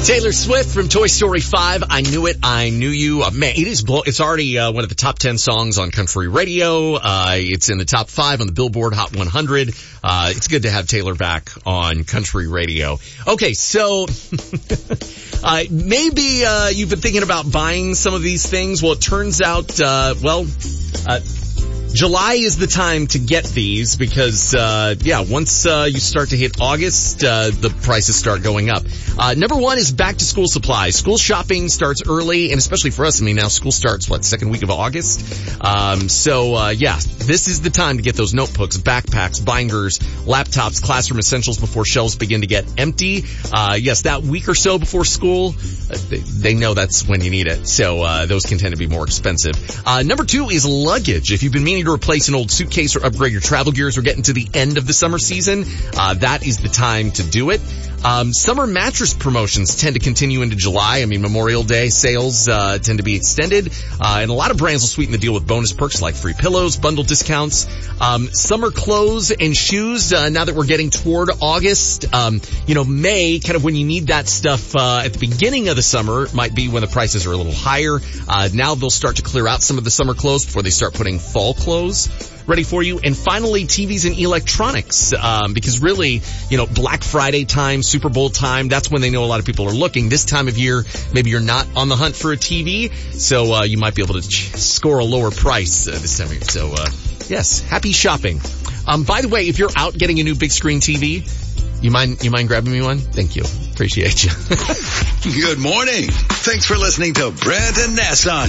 Taylor Swift from Toy Story 5. I Knew It, I Knew You. Man, it's already one of the top 10 songs on country radio. It's in the top 5 on the Billboard Hot 100. It's good to have Taylor back on country radio. Okay, so maybe you've been thinking about buying some of these things. Well, it turns out, July is the time to get these because, once you start to hit August, the prices start going up. Number one is back to school supplies. School shopping starts early, and especially for us, now school starts, second week of August? This is the time to get those notebooks, backpacks, binders, laptops, classroom essentials before shelves begin to get empty. That week or so before school, they know that's when you need it. So, those can tend to be more expensive. Number two is luggage. If you've been meaning to replace an old suitcase or upgrade your travel gears or getting to the end of the summer season, that is the time to do it. Summer mattress promotions tend to continue into July. Memorial Day sales tend to be extended, and a lot of brands will sweeten the deal with bonus perks like free pillows, bundle discounts. Summer clothes and shoes, now that we're getting toward August, May, kind of when you need that stuff at the beginning of the summer, might be when the prices are a little higher. Now they'll start to clear out some of the summer clothes before they start putting fall clothes ready for you. And finally, TVs and electronics, because really, Black Friday time, Super Bowl time, that's when they know a lot of people are looking. This time of year, maybe you're not on the hunt for a TV, so you might be able to score a lower price this time of year. So, yes, happy shopping. By the way, if you're out getting a new big screen TV, you mind grabbing me one? Thank you. Appreciate you. Good morning. Thanks for listening to Brent and Ness on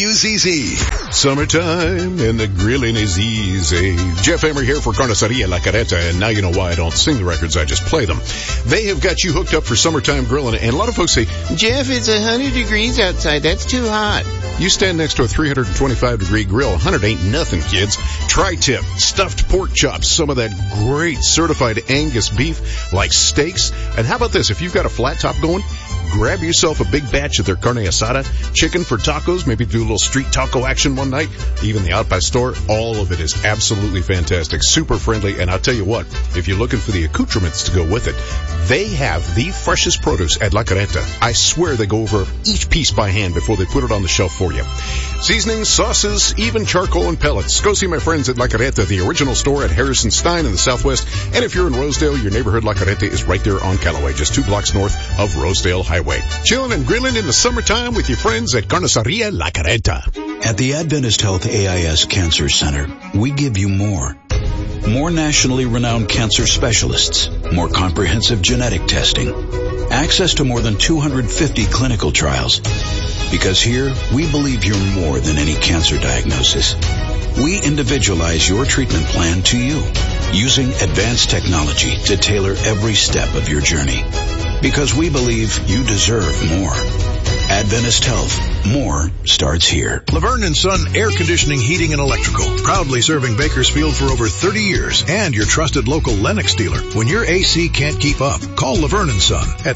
KUZZ. Summertime and the grilling is easy. Jeff Emery here for Carniceria La Carreta, and now you know why I don't sing the records, I just play them. They have got you hooked up for summertime grilling, and a lot of folks say, Jeff, it's 100 degrees outside. That's too hot. You stand next to a 325-degree grill. 100 ain't nothing, kids. Tri-tip, stuffed pork chops, some of that great certified Angus beef, like steaks. And how about this? If you've got a flat top going, grab yourself a big batch of their carne asada, chicken for tacos, maybe do a little street taco action one night, even the Out by Store. All of it is absolutely fantastic, super friendly, and I'll tell you what, if you're looking for the accoutrements to go with it, they have the freshest produce at La Carreta. I swear they go over each piece by hand before they put it on the shelf for you. Seasonings, sauces, even charcoal and pellets. Go see my friends at La Carreta, the original store at Harrison Stein in the Southwest. And if you're in Rosedale, your neighborhood La Carreta is right there on Callaway, just 2 blocks north of Rosedale Highway. Chilling and grilling in the summertime with your friends at Carniceria La Carreta. At the Adventist Health AIS Cancer Center, we give you more. More nationally renowned cancer specialists, more comprehensive genetic testing, access to more than 250 clinical trials. Because here, we believe you're more than any cancer diagnosis. We individualize your treatment plan to you, using advanced technology to tailor every step of your journey. Because we believe you deserve more. Adventist Health. More starts here. Laverne & Son Air Conditioning, Heating, and Electrical. Proudly serving Bakersfield for over 30 years. And your trusted local Lennox dealer. When your AC can't keep up, call Laverne & Son at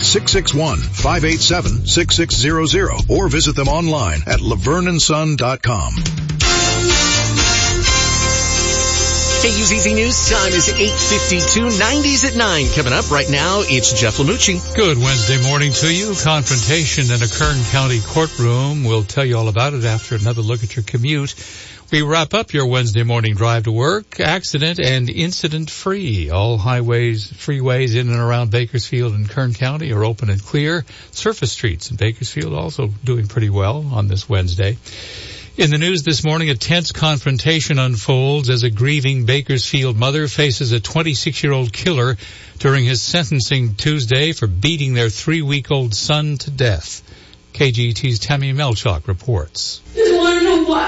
661-587-6600 or visit them online at laverneandson.com. KUZZ News time is 8:52. 90s at 9. Coming up right now, it's Jeff Lamucci. Good Wednesday morning to you. Confrontation in a Kern County courtroom. We'll tell you all about it after another look at your commute. We wrap up your Wednesday morning drive to work, accident and incident free. All highways, freeways in and around Bakersfield and Kern County are open and clear. Surface streets in Bakersfield also doing pretty well on this Wednesday. In the news this morning, a tense confrontation unfolds as a grieving Bakersfield mother faces a 26-year-old killer during his sentencing Tuesday for beating their 3-week-old son to death. KGT's Tammy Melchok reports. I just want to know why.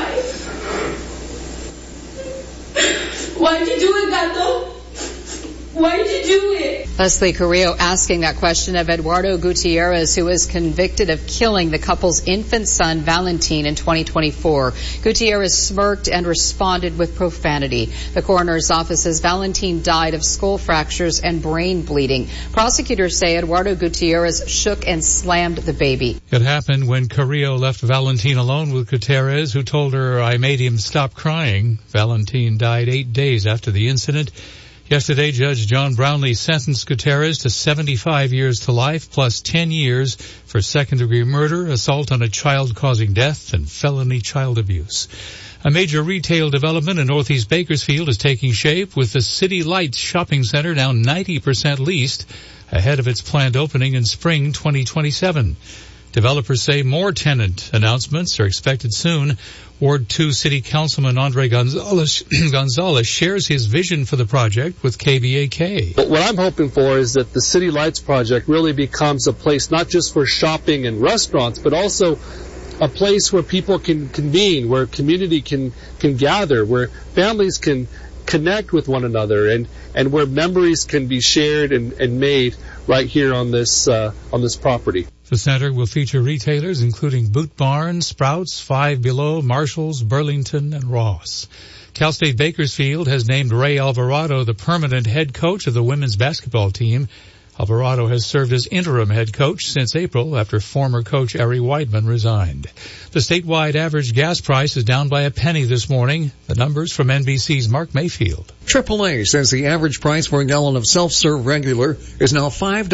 Why did you do it, Gato? Why did you do it? Leslie Carrillo asking that question of Eduardo Gutierrez, who was convicted of killing the couple's infant son, Valentin, in 2024. Gutierrez smirked and responded with profanity. The coroner's office says Valentin died of skull fractures and brain bleeding. Prosecutors say Eduardo Gutierrez shook and slammed the baby. It happened when Carrillo left Valentin alone with Gutierrez, who told her, "I made him stop crying." Valentin died 8 days after the incident. Yesterday, Judge John Brownlee sentenced Gutierrez to 75 years to life plus 10 years for second-degree murder, assault on a child causing death, and felony child abuse. A major retail development in northeast Bakersfield is taking shape, with the City Lights shopping center now 90% leased ahead of its planned opening in spring 2027. Developers say more tenant announcements are expected soon. Ward 2 City Councilman Andre Gonzalez shares his vision for the project with KBAK. But what I'm hoping for is that the City Lights project really becomes a place not just for shopping and restaurants, but also a place where people can convene, where community can gather, where families can connect with one another, and where memories can be shared and made right here on this property. The center will feature retailers including Boot Barn, Sprouts, Five Below, Marshalls, Burlington, and Ross. Cal State Bakersfield has named Ray Alvarado the permanent head coach of the women's basketball team. Alvarado has served as interim head coach since April after former coach Ari Weidman resigned. The statewide average gas price is down by a penny this morning. The numbers from NBC's Mark Mayfield. AAA says the average price for a gallon of self-serve regular is now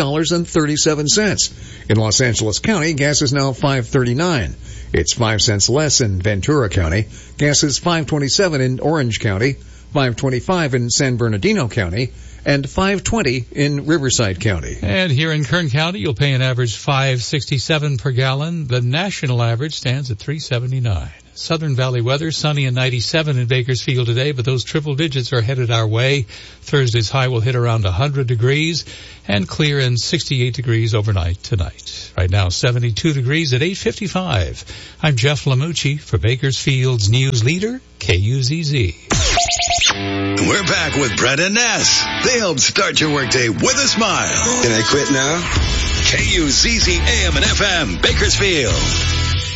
$5.37. In Los Angeles County, gas is now $5.39. It's 5 cents less in Ventura County. Gas is $5.27 in Orange County, $5.25 in San Bernardino County, and $5.20 in Riverside County. And here in Kern County, you'll pay an average $5.67 per gallon. The national average stands at $3.79. Southern Valley weather, sunny and 97 in Bakersfield today, but those triple digits are headed our way. Thursday's high will hit around 100 degrees and clear and 68 degrees overnight tonight. Right now, 72 degrees at 8:55. I'm Jeff Lamucci for Bakersfield's news leader, KUZZ. We're back with Brett and Ness. They help start your workday with a smile. Can I quit now? KUZZ AM and FM, Bakersfield.